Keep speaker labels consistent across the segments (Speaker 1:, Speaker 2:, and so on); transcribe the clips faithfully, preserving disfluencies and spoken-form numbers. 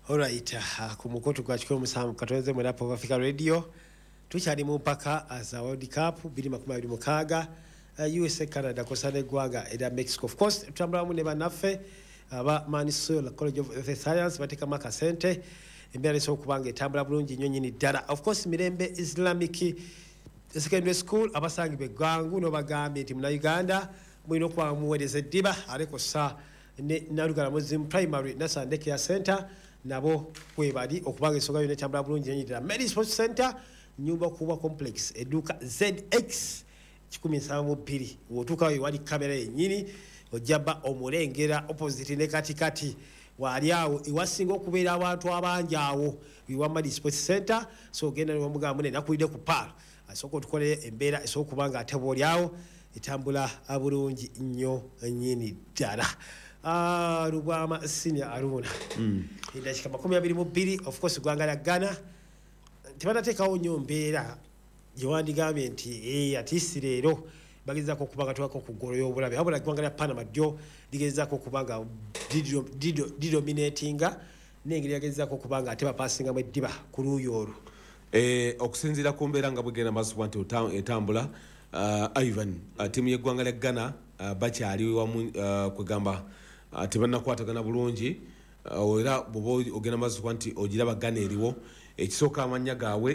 Speaker 1: Alright, uh, kumukotu kwa chukua musamu katoeze mwenapo wa Africa Radio. Tuchari mpaka as a World Cup bili makuma yuri mukaga uh, U S A Canada kosane gwanga eda Mexico. Of course tutambula mu neba nafe aba uh, Manisola College of the Science bateka maka sente embere so kubanga etambula bulungi nyonyi ni dara. Of course Mirembe Islamic Secondary School abasangi be gwangu no bagambe ati muna Uganda mwino kwa muwedeze diba ariko sa ne narugala muzim primary na Sandeke Center nabo kwebali okubanga esonga yone tambula bulungi nyonyi dara. Medi Sports Center nyumba kuba complex eduka Z X kikumi samu pili wotuka wali kamera yenyini ojaba omulengera opposite ne kati kati wali awo iwasinga okubeera abantu abanjawo wiwamadi Sports Center so genda ne wamuga munene nakulide ku par asoko tukole embeera esokubanga ateboli awo etambula abulungi nnyo nyini dala ah Rubama senior Aruna mm. Indashika makumi abiri mu bbiri of course gwangala Ghana tibana tekawo nyombeera Yowandi government eh atisi lero bageza ko kubanga twako kugoro y'obulabe abula gwangala Panama dio ligeza ko kubanga dido dido dominatinga nengiri yageza ko kubanga ateba passinga mu diba kuluyoro
Speaker 2: eh okusinzira kumbera nga bugenda masu wanti etambula uh, Ivan uh, timu ye gwangala Ghana uh, bakyali wa uh, kugamba uh, tibana kwatagana bulungi uh, era bobo ogenda masu wanti ogiraba Ghana eriwo ekisoka amanya gawe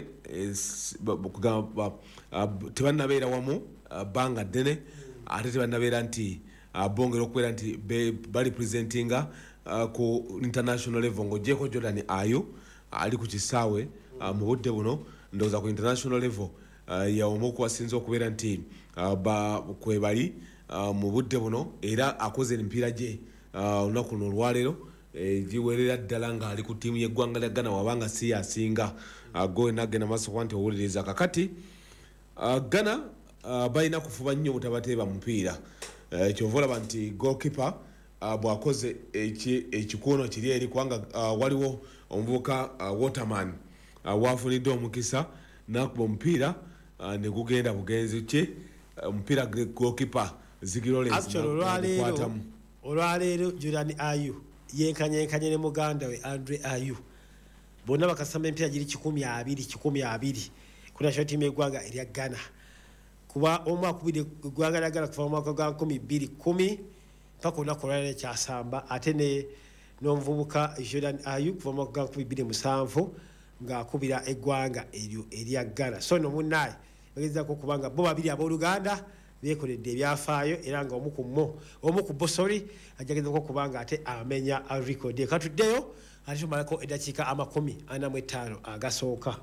Speaker 2: kugamba tebanabeera wamu banga dene ate tebanabeera nti bongero okwera nti bali presentinga ku international level ngojeko Jordan ayo ali ku kisaawe mu budde buno ndoza ku international level ya omuko wasinzo okubeera nti ba kwebali mu budde buno era akoze empiira je olunaku nolwalero jiwerera ddala nga ali ku timu y'eggwanga lya Ghana wabanga si yasinga agoe nagenda maso kwanti owuliriza kakati Ghana balina kufuba nnyo butabateeba mupiira ekyovola banti goalkeeper bwakoze ekikono kiri eri kwanga waliwo omuvubuka Waterman wafunidde omukisa nakuba omupiira ne gugenda bugenzi kye omupiira goalkeeper Zigirolens
Speaker 1: nakwatamu olwaleero Jordan Ayu yenkanye yenkanye ne muganda we Andre Ayu bonna bakasamba empira giri kikumi abiri kikumi abiri kuna shoti megwanga eri Ghana kuba omwa kubide gwanga la Ghana kuva mwaka gwa kumi bbiri kumi pako nakolale kyasamba ate ne nomvubuka Jordan Ayu kuva mwaka gwa kumi bbiri musanvu nga akubira eggwanga eryo eri Ghana so no munnaye bageza ko kubanga bo babiri abooluganda bekoledde ebyafaayo era nga omukumo omukubo sorry ajageza ko kubanga ate amenya a record katuddeyo ate tumalako eddakiika amakumi ana mu ttaano agasooka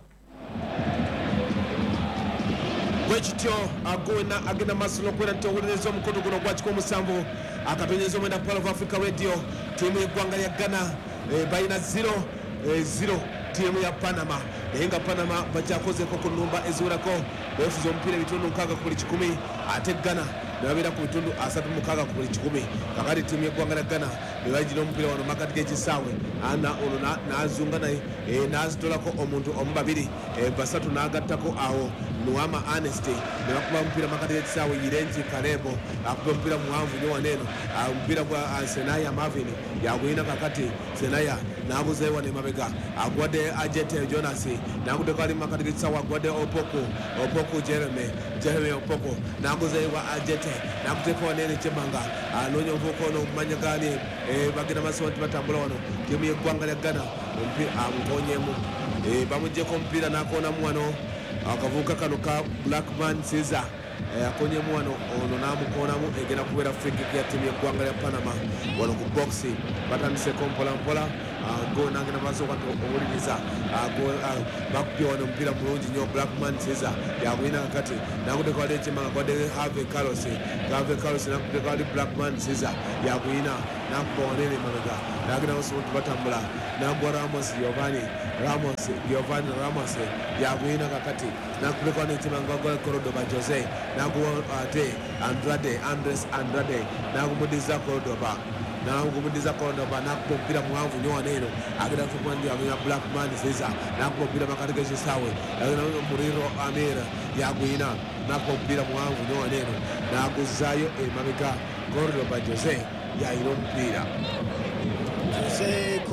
Speaker 1: wekityo agona agenda masino kwera nti owuliriza omukono guno gwakiko omusanvu akatonyeza omwenda Pearl of Africa Radio tiimu y'eggwanga lya Ghana balina zero zero tiimu ya Panama enga Panama bajakozeko ku nnumba eziwerako befuza omupiira ebitundu nkaaga ku buli kikumi ate Ghana nebabeera ku bitundu asatu mukaaga ku buli kikumi kakati tiimu y'eggwanga lya Ghana nebagira omupiira wano makati g'ekisaawe ana ono n'azunga naye n'azitolako omuntu omu babiri basatu n'agattako awo Nuama Honesty nebakuba omupiira makati g'ekisaawe Yirenji Kalebo akuba omupiira muwanvu nnyo waneeno omupiira gwa Senaya Marvin yaguyina kakati Senaya n'abuzeewo wano emabega agwadde Ajete Jonas n'aguddeko ali makati g'ekisaawe agwadde Opoku Opoku Jeremy Jeremy Opoku n'aguzeewa Ajete n'akuteeka waneeno ekyemmanga anoonya omuvubuka ono omumanya gaali bagenda maaso nti batambula wano tiimu y'eggwanga lya Ghana amukoonyemu bamuggyeko omupiira n'akoonamu wano akavubuka kano ka Blackman Caesar akonyemu wano ono n'amukoonamu egenda kubeera free kick ya tiimu y'eggwanga lya Panama wano ku boxi batandiseko mpola mpola go nangena maaso kati owuliriza bakupye wano omupiira mulungi nnyo Blackman Caesar yaguyina kakati nakuddeko wali ekyemmanga gwadde Harvey Carlos Harvey Carlos nakuddeko wali Blackman Caesar yaguyina nakuba wanene emabega nagenda maaso nti batambula nagwa Ramos Giovanni Ramos Giovanni Ramos yaguyina kakati nakuddeko wano ekyemmanga gwa Cordoba Jose naguwa ate Andrade Andres Andrade nagumudiza Cordoba nagumudiza Cordoba nakuba omupiira muwanvu nnyo waneeno agenda kukwandi agenda Blackman Caesar nakuba omupiira makati g'ekisaawe agenda Muriro Amir yaguyina nakuba omupiira muwanvu nnyo waneeno naguzaayo emabega Cordoba Jose yayina omupiira Jose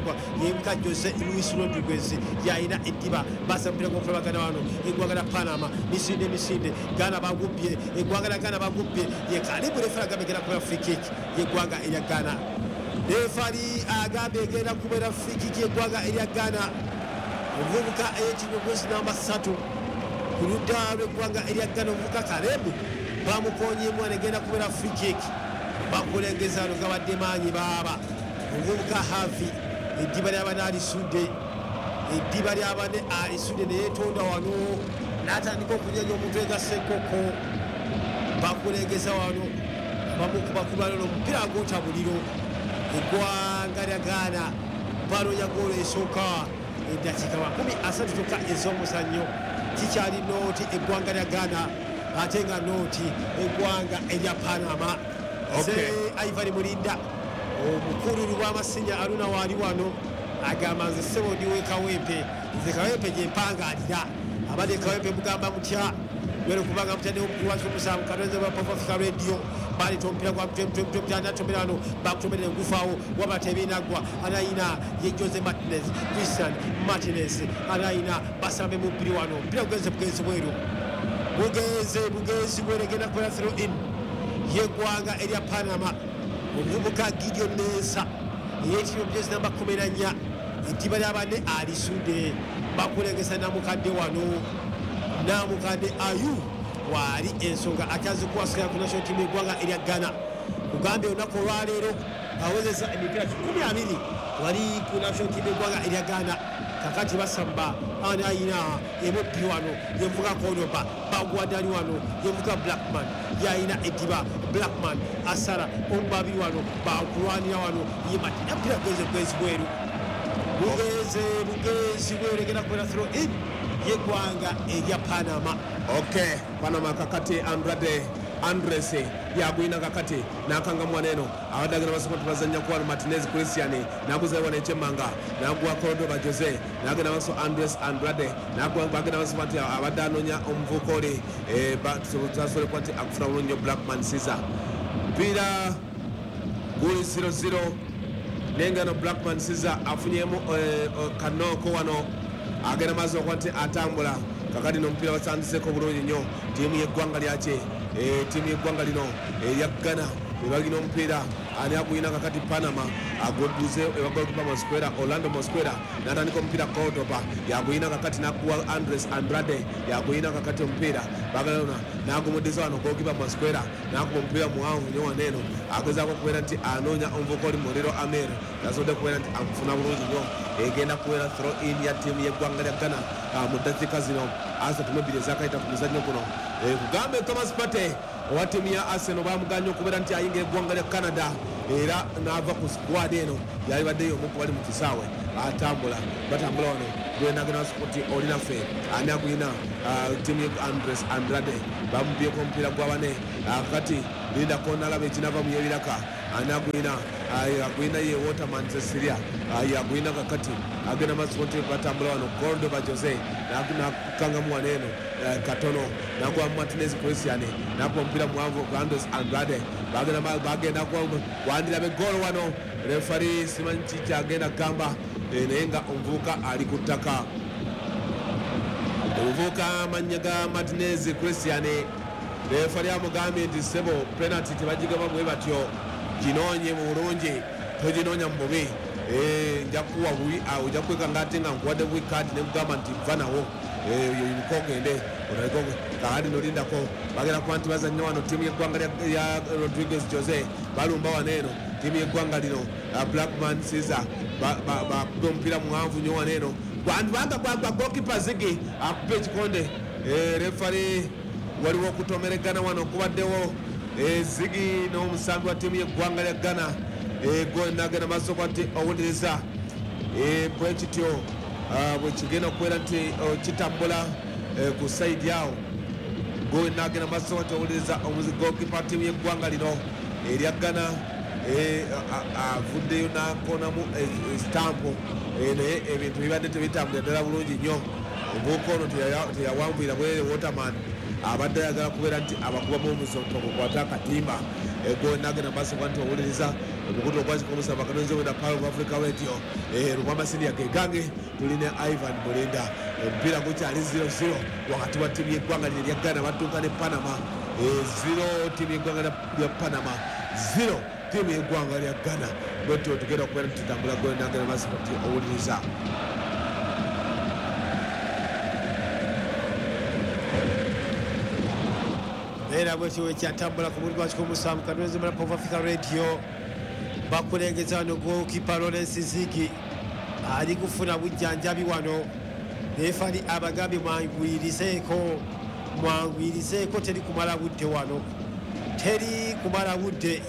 Speaker 3: binagwa yemuka Jose Luis Rodriguez yaina ediba basa mpira gwokuba Ghana wano eggwanga lya Panama misinde misinde Ghana bagubye eggwanga lya Ghana bagubye ye kalibu refera agambegera kuba free kick yeggwanga erya Ghana refari agambegera kuba free kick yeggwanga erya Ghana omuvubuka ey'ekitiibwa gwezi namba ssatu ku ludda lw'eggwanga erya Ghana omuvubuka Kalebu bamukonyeemu anegenda kubeera free kick bakulengeza ano gabadde maanyi baaba omuvubuka Havi eddiba ly'abane alisudde eddiba ly'abane alisudde neyeetonda wano n'atandika okunyanya omutwe ga Senkoko bakulengeza wano bamukubakubano omupiira agwota buliro eggwanga lya Ghana balonya goolo esooka eddakiika makumi asatu kyokka ez'omuzannyo kikyali nooti eggwanga lya Ghana ate nga nooti eggwanga erya Panama. Ivan Mulinda omukulu w'amasinya aluna waali wano agamba nze ssebo ndiwe Kawempe nze Kawempe gye mpangalira abadde Kawempe mugamba mutya lwero kubanga mutya newaaki omusanvu katonze bwa Pop Africa Radio baleta omupiira gwa mutyatomberano bakutomerera engufaawo waba tebinagwa anayina ye Jose Martinez Christian Martinez anayina basambe mu bbiri wano omupiira gugenze bugenzi bweru bugenze bugenzi bweru egenda kubeera throw in yeggwanga erya Panama omuvubuka Gideon Mensa ey'ekitiibwa jezi namba kumi na nnya eddiba ly'abane alisudde bakulengesa namukadde wano namukadde Ayu waali ensonga akyazikuwasikira ku national team eggwanga erya Ghana kugambye olunaku olwaleero awezesa emipiira kikumi abiri wali ku national team eggwanga erya Ghana kakati basamba anayina emubbiri wano yemuvuga Konoba bagwadali wano yemuvuga Blackman yayina ediba Blackman asara omubabiri wano bakulwanira wano yematina mpira bugeze bugezi bweru bugeze bugezi bweru egenda kubeera throw in yeggwanga erya Panama.
Speaker 2: Okay, Panama kakati Andrade Andres yagwina kakati nakanga mwaneno awadagana basokoti bazanya kwa Martinez Christian naguza wana Chemanga nagwa Cordoba Jose nagana baso Andres Andrade nagwa bagana baso pati abadanonya omvukole eh batsole kwati akufuna ulonyo Blackman Caesar bila goli zero zero nenga no Blackman Caesar afunyemo eh, kanoko wano agana mazo kwati atambula kakati no mpira wasandise ko bulungi nnyo timu yeggwanga lyache eh timu yeggwanga lino ya Ghana ebagina omupiira ani akuyina kakati Panama agoduze ebagolupa Mosquera Orlando Mosquera natandika omupiira Cordoba yakuyina kakati nakuwa Andres Andrade yakuyina kakati omupiira bagalona nagumuddiza wano gokipa Mosquera nakuba omupiira muwanvu nnyo waneno agezaako okubeera nti anoonya omuvukoli Morero Amer yasobodde okubeera nti amufuna bulungi nnyo egenda kubeera throw in ya tiimu yeggwanga lya Ghana mu ddakiika zino asatu mu ebbiri ezakayita ku muzannyo guno kugambe Thomas Partey owa tiimu ya Arsenal bamuganya okubeera nti ayinga eggwanga lya Canada era n'ava ku squad eno yali baddeyo omu bali mu kisaawe atambula batambula wano gwenagana spoti olinaffe ani agwina tiimu ya Andres Andrade bamubyeko omupiira gw'abane kati linda konalaba ekinava mu yebiraka ani agwina agwina ye Waterman Cecilia agwina kakati agenda masipoti batambula wano Cordoba Jose nakangamu waneeno katono nakuwa Martinez Christian nakuwa mpira muwanvu kwa Andres Andrade bagenda bagenda kwa wandira be goal wano referee simanchi agenda gamba nenga omvuka ali kutaka omvuka manyaga Martinez Christian
Speaker 1: refari amugambye nti sebo penalty tebagigaba bwe batyo ginoonye mu bulungi toginoonya mu bubi nja kuwa bubi ojja kwekanga ate nga nkuwadde bwikadi nekugamba nti va nawo yoyimuka ogende otalekoo kaali nolindako bagenda kuba nti bazannya wano tiimu yeggwanga ya Rodriguez Jose balumba wano eno tiimu yeggwanga lino Blackman Caesar bakuba omupiira muwanvu nnyo wano eno gwandibanga gwagwa gokipa Zigi akuba ekikonde refari waliwo okutomeregana wano okubaddewo Zigi n'omusambi wa tiimu yeggwanga lya Ghana nagenda maaso kwa nti owuliriza bwe kityo bwe kigenda okubeera nti kitambula ku saidi awo gwe nagenda maaso kwa nti owuliriza gokipa tiimu yeggwanga lino erya Ghana avuddeyo nakonamu stampu naye ebintu bibadde tebitambulira ddala bulungi nnyo omuvubuka ono teyawanvuyira bwere Waterman abadde ayagala kubeera nti abakubamu omusoto kukwata akatimba ego nagenda maaso kwa nti owuliriza omukutu ogwakikomusaba kanonze wenda Power of Africa Radio Rubamba Senior gegange tulina Ivan Mulinda omupiira gukyali zero zero wakati wa tiimu yeggwanga lya Ghana batuuka ne Panama zero tiimu yeggwanga lya Panama zero tiimu yeggwanga lya Ghana bwetyo tugenda okubeera nti tutambula gwe nagenda maaso kwa nti owuliriza
Speaker 3: era bwekyo wekyatambula ku muli gwakiko musanvu kanonze mula Power of Africa Radio bakulengeza wano gokipa Lawrence Zigi ali kufuna bujjanjabi wano refari abagambye mwangwirizeeko mwangwirizeeko teri kumala budde wano teri kumala budde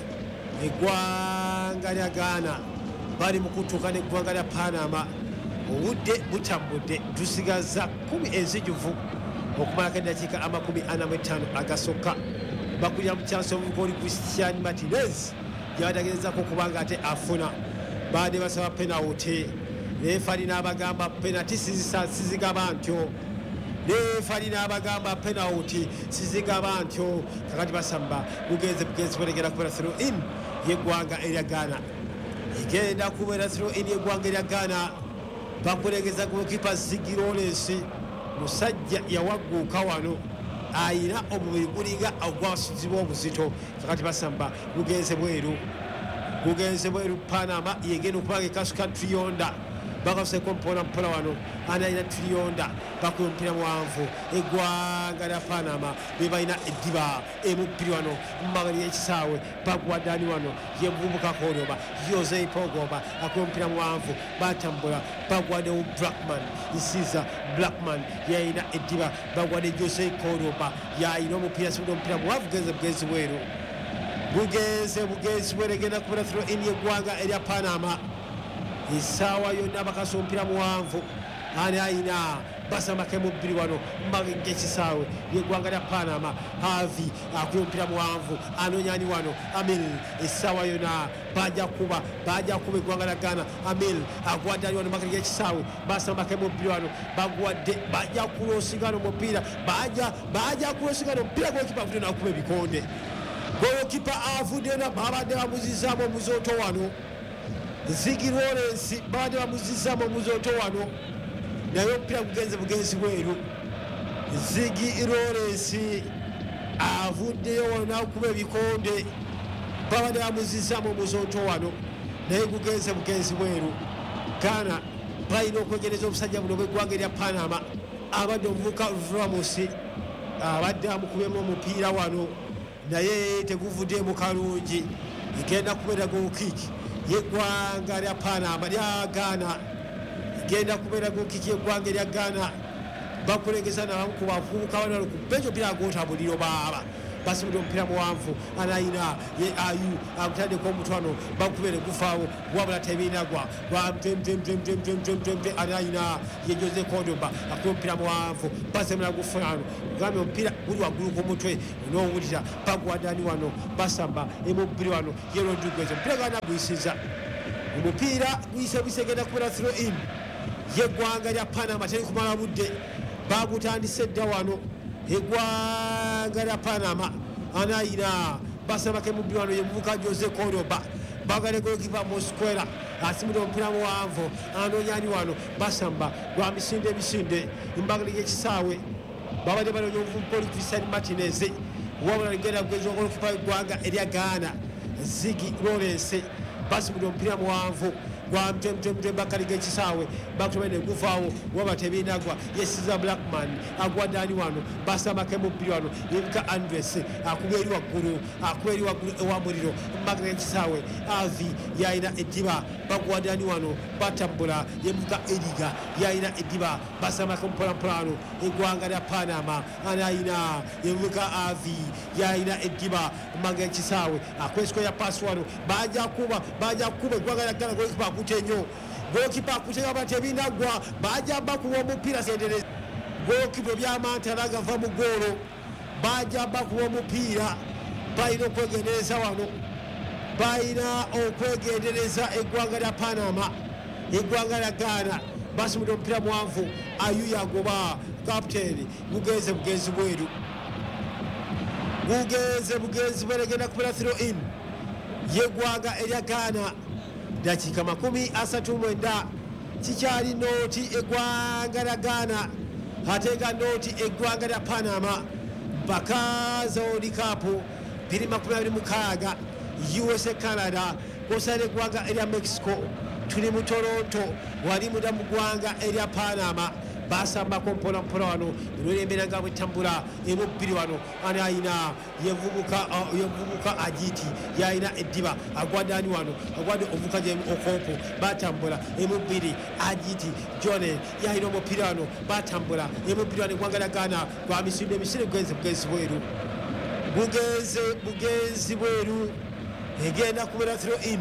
Speaker 3: eggwanga lya Ghana bali mu kutuuka n'eggwanga lya Panama obudde butambudde tusigaza kumi enzijuvu okumalako eddakiika amakumi ana mu etaano agasokka bakulira mu kyansi omuvubuka oli Christian Martinez gyabadagerezako okubanga ate afuna baade basaba penalty refari n'abagamba penalty sizigaba ntyo refari n'abagamba penalty sizigaba ntyo kakati basamba bugenze bugenzi bweregera kubeera through in yeggwanga erya Ghana igenda kubeera through in yeggwanga erya Ghana bakulengeza gokipa Zigi Lawrence musajja yawagguuka wano ayina omubiri gulinga ogwasuzibwa obuzito kakati basamba gugenze bweru gugenze bweru Panama yegenda okubanga ekasuka triyonda bakaseko mpola mpola wano anayina triyonda bakuba omupiira muwanvu eggwanga lya Panama bebalina eddiba emubbiri wano mumabali y'ekisaawe bagwaddani wano ye muvubuka Konoba Jose Pogoba akuba omupiira muwanvu batambula bagwaddewo Blackman isiza Blackman yayina eddiba bagwadde Jose Konoba yayina omupiira sibudde omupiira muwanvu bugenze bugenzi bweru bugenze bugenzi bweru egenda kubera through in yeggwanga erya Panama essaawa yonna bakasa omupiira muwanvu ani ayina basambako emubbiri wano mumabega ekisaawe yeggwanga lya Panama Havi akuba omupiira muwanvu anoonyani wano Amil essaawa yonna bajja kuba bajja kuba eggwanga lya Ghana Amil agwadde ali wano mumageri g'ekisaawe basambako emubbiri wano bagwadde bajja kulosigana omupiira bajja bajja kulosigana omupiira gwokipa avudde nakuba ebikonde golokipa avudde na babadde bamuzizaamu omuzooto wano Zigi Lawrence baade bamuzizaamu omuzooto wano naye omupiira gugenze bugenzi bweru Zigi Lawrence avuddeyo wano nakuba ebikonde babadde bamuzizaamu omuzooto wano naye gugenze bugenzi bweru Ghana balina okwegereza obusajja buno bw'eggwanga erya Panama abadde omuvubuka Ramos abadde amukubemu omupiira wano naye teguvuddeemu kalungi igenda kubeera gokiiki yeggwanga lya Panama lya Ghana igenda kubeera gokiiki yeggwanga erya Ghana bakulengeza nabamu ku bavubuka wano ku benjo omupiira agwotambuliro baaba basibudde omupiira muwanvu anayina ye ayu agutaddeko omutwano bakubere gufaawo wabula tebinagwa gwamtemtemtemtemtemtemtemte anayina ye Jose Kodoba akuba omupiira muwanvu basemera gufaano gambye omupiira guli waggulu ku mutwe n'owulira bagwadani wano basamba emubbiri wano ye Rodriguez omupiira gwana guyisiza omupiira guyise bisegenda kubeera through in yeggwanga lya Panama teri kumala budde bagutandise dda wano eggwanga lya Panama anayina basambako emubbiri wano ye muvubuka Jose Kodoba bagale golokipa Mosquera asimudde omupiira muwanvu anoonyani wano basamba gwa misinde emisinde embagale y'ekisaawe babadde banoonya omuvubuka oli Christian Martinez wabula ligenda bugezi wa golokipa w'eggwanga erya Ghana Ziggy Lawrence basumudde omupiira muwanvu gwa mtemtemtem bakaliga ekisaawe bakutomene guvaawo waba tebinagwa yesiza Blackman agwa dani wano basambako emubbiri wano yebuka Andres akuba eri waggulu akuba eri waggulu ewa muliro mbaga ekisaawe Avi yayina eddiba bagwa dani wano batambula yebuka Eriga yayina eddiba basambako mpolampola wano eggwanga lya Panama anayina yebuka Avi yayina eddiba mbaga ekisaawe akwesiko ya pasi wano baja kuba baja kuba eggwanga lya Ghana golikipa akutenyo golikipa akutenyo batebinagwa baja bakuwa omupiira sendereza golikipa byamanta nagava mu goolo baja bakuwa omupiira balina okwegendereza wano balina okwegendereza eggwanga lya Panama eggwanga lya Ghana basumudde omupiira muwanvu Ayu yagoba kapiteeni gugenze bugenzi bweru gugenze bugenzi bweru egenda kubera throw in yeggwanga erya Ghana dakiika makumi asatu mwenda kikyali nooti eggwanga lya Ghana ate nga nooti eggwanga lya Panama mpaka za World Cup bbiri makumi abiri mukaaga U S A Canada kwosaana eggwanga erya Mexico tuli mu Toronto wali muda mu ggwanga erya Panama basambako mpolampola wano olw'embeera nga bwetambula emubbiri wano ani ayina yevubuka yevubuka Ajiti yayina eddiba agwadani wano agwadde ovuka gye okopo batambula emubbiri Ajiti Jone yayina omupiira wano batambula emubbiri wano eggwanga lya Ghana gwa misinde emisinde gugenze bugenzi bweru bugenze bugenzi bweru egenda kubeera throw in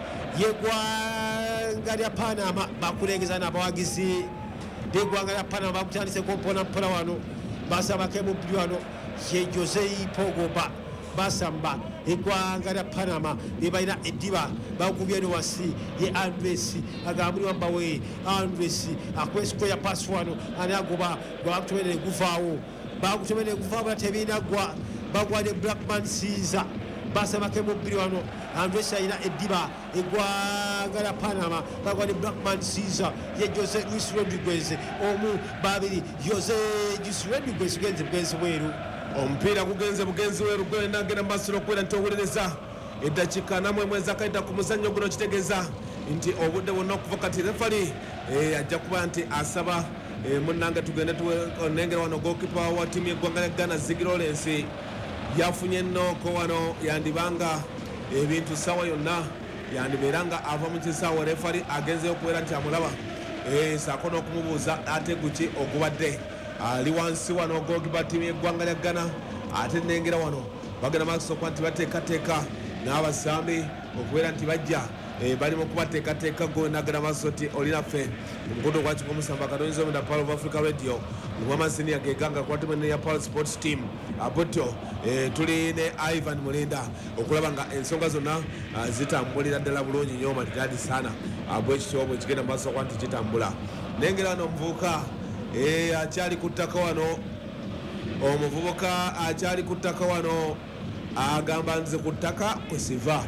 Speaker 3: yeggwanga lya Panama bakulengeza n'abawagizi eggwanga lya Panama bakutandiseko mpolampola wano basambako emubbiri wano ye Jose Pogba basamba eggwanga lya Panama bebalina eddiba bakubye eno wansi ye Andres agambuli wambawe Andres akwesiko ya pasi wano ani agoba gwabakutomene guvaawo bakutomene guvaawo bula tebinagwa bagwadde Blackman Caesar basambako emubbiri wano Andres ayina eddiba eggwanga lya Panama bagwadde Blackman Caesar ye Jose Luis Rodriguez omu babiri Jose Luis Rodriguez gugenze bugenzi bweru
Speaker 2: omupiira gugenze bugenzi bweru gwenda ngenda maaso n'okubeera nti owuliriza eddakiika namwemwe ezakayita ku muzannyo guno kitegeeza nti obudde bwonna okuva kati refali ajja kuba nti asaba munnange tugende tunengera wano golikipa wa ttiimu y'eggwanga lya Ghana Ziggy Lawrence yafunye ennooko wano yandibanga ebintu sawa yonna yandibeera nga ava mu kisaawe refali agenzeyo okubeera nti amulaba saako n'okumubuuza ate guki ogubadde ali wansi wano golikipa ttiimu y'eggwanga lya Ghana ate nengera wano bagenda maaso okuba nti bateekateeka n'abasambi okubeera nti bajja bali mu kubateekateeka gwe nagenda maaso ti olinaffe omukutu gwa kikumi musanvu akatonyiza omunda Power of Africa Radio omwamasiniya geganga kwatumene ya Power Sports Team abutyo tuli ne Ivan Mulinda okulaba nga ensonga zonna zitambulira ddala bulungi nnyo maridadi sana bwekityo bwe kigenda maaso okuba nti kitambula nengera wano omuvubuka akyali ku ttaka wano omuvubuka akyali ku ttaka wano agamba nze ku ttaka kwesiva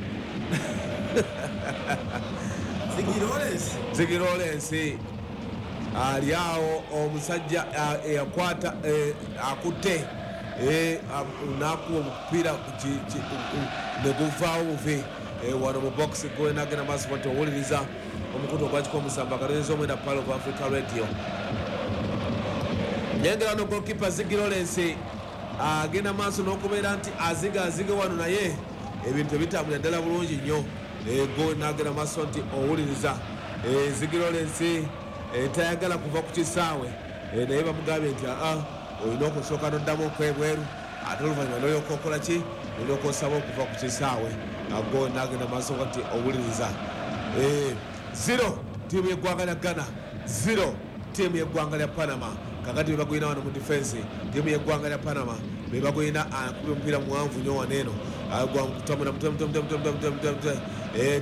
Speaker 2: Ziggy Lawrence ali awo omusajja eyakwata akutte nakuwa omupiira neguvaawo buve wano mu box gwenagenda maaso nti owuliriza omukutu ogwakiko omusanvu akatonyiza omwenda Power of Africa Radio nengera wano golikipa Ziggy Lawrence agenda maaso n'okubeera nti aziga azige wano naye ebintu tebitambulira ddala bulungi nnyo ego nagenda maaso nti owuliriza Ziggy Lawrence tayagala kuva ku kisaawe naye bamugambye nti aa olina okusooka n'oddamu okwebweru ate oluvannyuma n'olyoka okola ki n'olyoka osaba okuva ku kisaawe ago nagenda maaso nti owuliriza zero ttiimu y'eggwanga lya Ghana zero ttiimu y'eggwanga lya Panama kakati bebagwina wano mu defense ttiimu y'eggwanga lya Panama bebagwina akuba omupiira muwanvu nnyo waneeno agwa mutamuna mutamutamutamutamutamutamuta